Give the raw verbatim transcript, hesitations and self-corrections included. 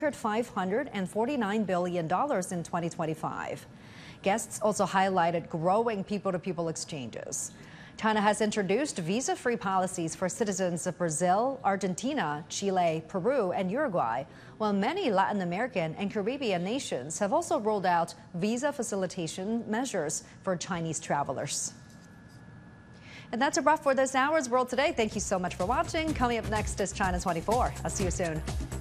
five hundred forty-nine billion dollars in twenty twenty-five. Guests also highlighted growing people-to-people exchanges. China has introduced visa-free policies for citizens of Brazil, Argentina, Chile, Peru, and Uruguay, while many Latin American and Caribbean nations have also rolled out visa facilitation measures for Chinese travelers. And that's a wrap for this hour's World Today. Thank you so much for watching. Coming up next is China twenty-four. I'll see you soon.